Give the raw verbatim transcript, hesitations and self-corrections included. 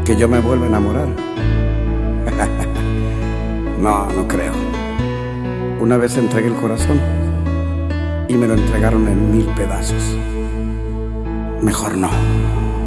que yo me vuelva a enamorar. No, no creo. Una vez entregué el corazón y me lo entregaron en mil pedazos. Mejor no.